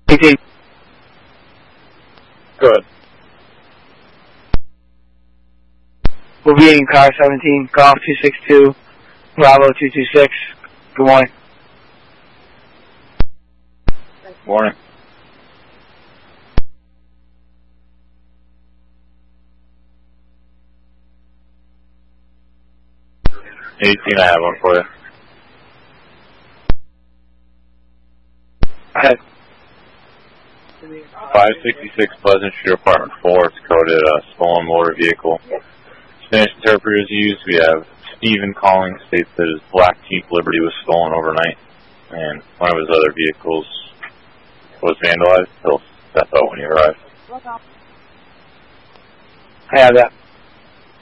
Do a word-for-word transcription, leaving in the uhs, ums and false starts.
eighteen. Good. We'll be in car seventeen, Golf two six two, Bravo two two six. Good morning. Morning. eighteen, I have one for you. Ahead. five sixty-six Pleasant Street, Apartment four. It's coded uh, stolen motor vehicle. Spanish interpreters used. We have Stephen calling, states that his black Jeep Liberty was stolen overnight, and one of his other vehicles was vandalized. He'll step out when he arrives. I have that.